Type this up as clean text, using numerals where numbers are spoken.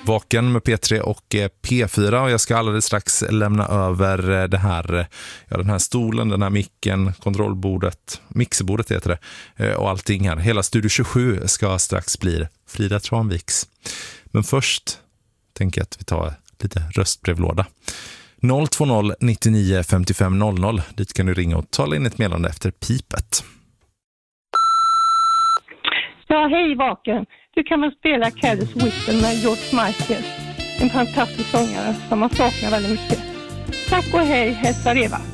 Vaken med P3 och P4, och jag ska alldeles strax lämna över den här stolen, den här micken, kontrollbordet, mixerbordet heter det, och allting här. Hela Studio 27 ska strax bli Frida Tranviks. Men först tänker jag att vi tar lite röstbrevlåda. 020 99 55 00. Dit kan du ringa och tala in ett meddelande efter pipet. Ja, hej Vaken. Du kan väl spela Careless Whistle med George Michael. En fantastisk sångare som man saknar väldigt mycket. Tack och hej, hälsar Eva.